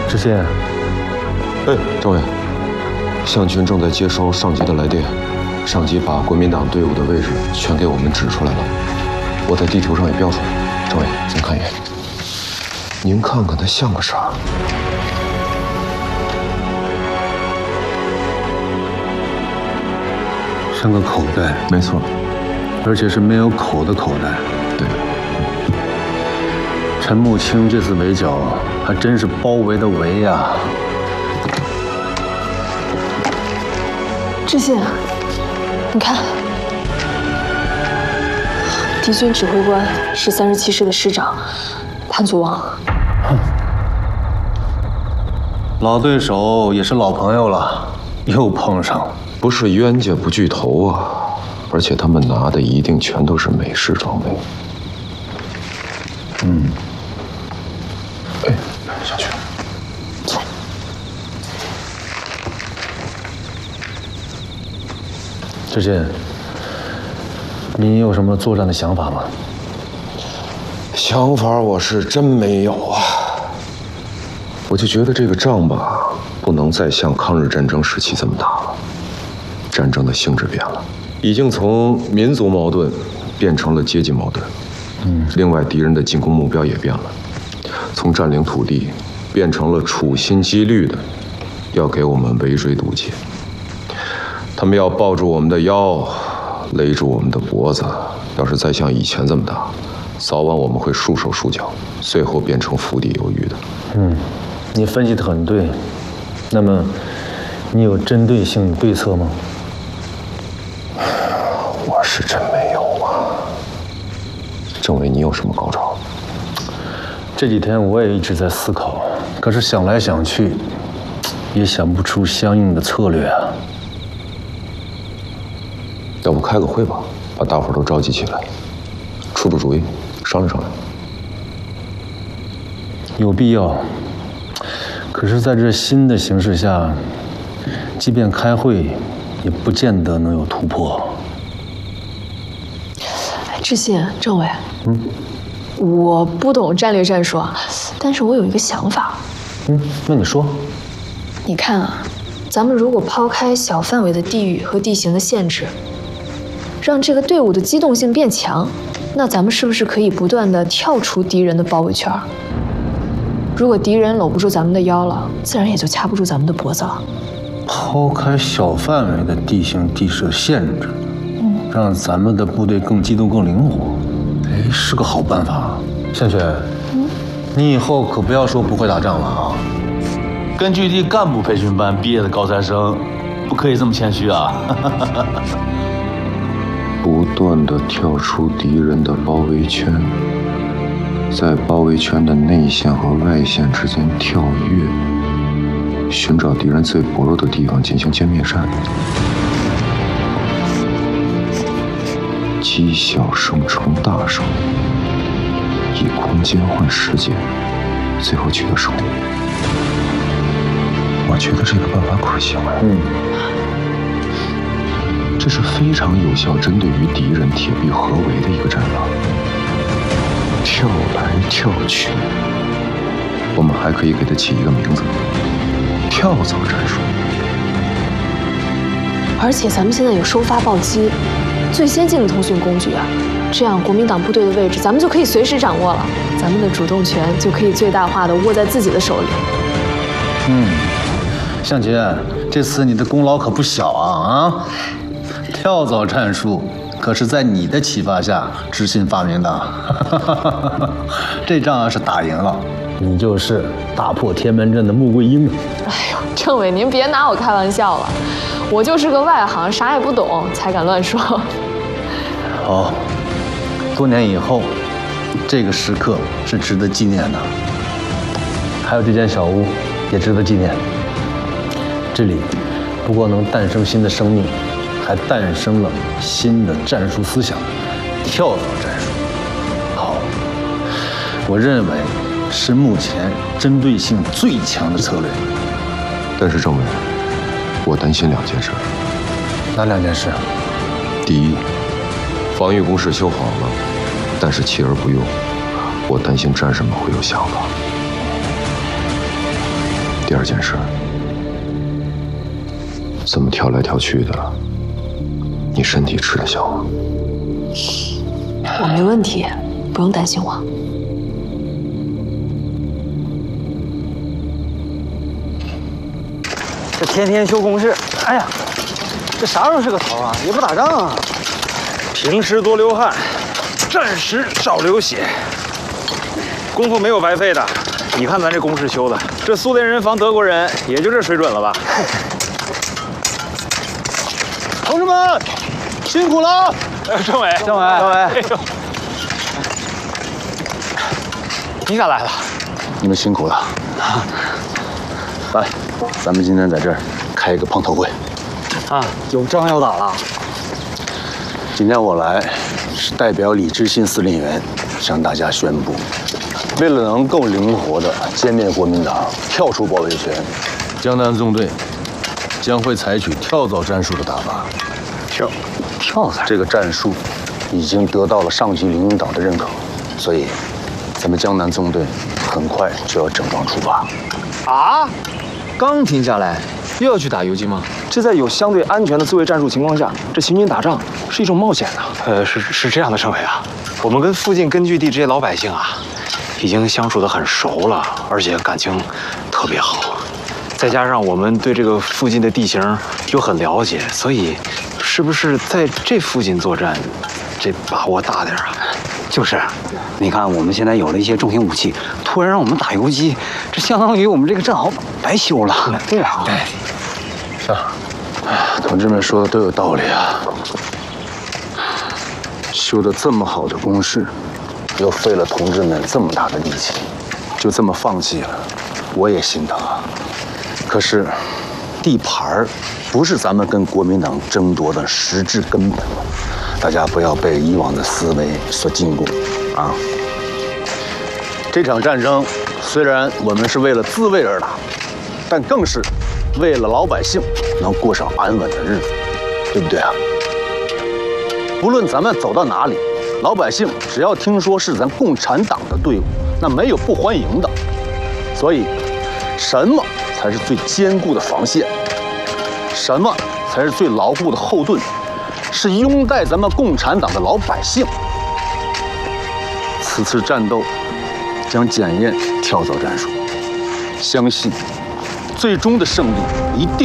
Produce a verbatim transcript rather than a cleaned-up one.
知县， 哎，政委，项群正在接收上级的来电，上级把国民党队伍的位置全给我们指出来了，我在地图上也标出来了。政委，请看一眼。您看看，它像个啥？ 像个口袋。 没错， 而且是没有口的口袋。 对。 陈木青这次围剿还真是包围的围呀！ 知县，你看，敌军指挥官是三十七师的师长潘祖王。 哼，老对手也是老朋友了，又碰上。 不是冤家不聚头啊！而且他们拿的一定全都是美式装备。 嗯。 哎，下去。走。 知县，你有什么作战的想法吗？ 想法我是真没有啊。我就觉得这个仗吧，不能再像抗日战争时期这么打了。战争的性质变了，已经从民族矛盾变成了阶级矛盾。 嗯。 另外，敌人的进攻目标也变了。从占领土地变成了处心积虑的要给我们围追堵截，他们要抱住我们的腰，勒住我们的脖子。要是再像以前这么打，早晚我们会束手束脚，最后变成釜底游鱼的。 嗯，你分析得很对。那么，你有针对性的对策吗？ 我是真没有啊。政委，你有什么高招？ 这几天我也一直在思考，可是想来想去，也想不出相应的策略啊。 要不开个会吧，把大伙都召集起来，出出主意，商量商量。 有必要。可是在这新的形势下，即便开会，也不见得能有突破。 哎，知县，政委， 嗯。 我不懂战略战术啊，但是我有一个想法。 嗯，那你说。 你看啊，咱们如果抛开小范围的地域和地形的限制，让这个队伍的机动性变强，那咱们是不是可以不断的跳出敌人的包围圈？如果敌人搂不住咱们的腰了，自然也就掐不住咱们的脖子了。 抛开小范围的地形地势限制，嗯，让咱们的部队更机动、更灵活。哎，是个好办法。向雪，嗯，你以后可不要说不会打仗了啊！ 根据地干部培训班毕业的高材生，不可以这么谦虚啊！ 不断地跳出敌人的包围圈，在包围圈的内线和外线之间跳跃，寻找敌人最薄弱的地方进行歼灭战。积小胜成大胜，以空间换时间，最后取得胜利。我觉得这个办法可行啊。 嗯， 这是非常有效针对于敌人铁壁合围的一个战法。跳来跳去，我们还可以给它起一个名字：跳蚤战术。 而且咱们现在有收发报机。最先进的通讯工具啊，这样国民党部队的位置咱们就可以随时掌握了，咱们的主动权就可以最大化的握在自己的手里。 嗯，向杰，这次你的功劳可不小啊啊！跳蚤战术可是在你的启发下执行发明的，这仗要是打赢了，你就是打破天门阵的穆桂英。 哎呦，政委您别拿我开玩笑了，我就是个外行，啥也不懂，才敢乱说。 好，多年以后，这个时刻是值得纪念的。还有这间小屋也值得纪念。这里不过能诞生新的生命，还诞生了新的战术思想——跳蚤战术。好，我认为是目前针对性最强的策略。 但是政委，我担心两件事。 哪两件事？ 第一，防御工事修好了，但是弃而不用，我担心战士们会有想法。 第二件事，这么跳来跳去的，你身体吃得消吗？ 我没问题，不用担心我。 这天天修工事，哎呀，这啥时候是个头啊？也不打仗啊。 平时多流汗，战时少流血。功夫没有白费的。你看咱这工事修的，这苏联人防德国人，也就这水准了吧？ 同志们，辛苦了！ 政委， 政委，政委， 哎呦，你咋来了？ 你们辛苦了。来，咱们今天在这儿开一个碰头会。 啊，有仗要打了。 今天我来是代表李志新司令员向大家宣布，为了能够灵活地歼灭国民党，跳出包围圈，江南纵队将会采取跳蚤战术的打法。 跳， 跳蚤这个战术已经得到了上级领导的认可，所以咱们江南纵队很快就要整装出发。 啊？刚停下来，又要去打游击吗？ 这在有相对安全的自卫战术情况下，这行军打仗是一种冒险啊。 呃，是是这样的，政委啊，我们跟附近根据地这些老百姓啊，已经相处得很熟了，而且感情特别好。再加上我们对这个附近的地形又很了解，所以是不是在这附近作战，这把握大点啊？ 就是，你看我们现在有了一些重型武器，突然让我们打游击，这相当于我们这个战壕白修了。对啊，对。 是啊，同志们说的都有道理啊。修的这么好的工事，又费了同志们这么大的力气，就这么放弃了，我也心疼啊。可是，地盘儿不是咱们跟国民党争夺的实质根本，大家不要被以往的思维所禁锢啊。这场战争虽然我们是为了自卫而打，但更是为了老百姓能过上安稳的日子，对不对啊？不论咱们走到哪里，老百姓只要听说是咱共产党的队伍，那没有不欢迎的。所以，什么才是最坚固的防线？什么才是最牢固的后盾？是拥戴咱们共产党的老百姓。此次战斗将检验跳蚤战术，相信最终的胜利一定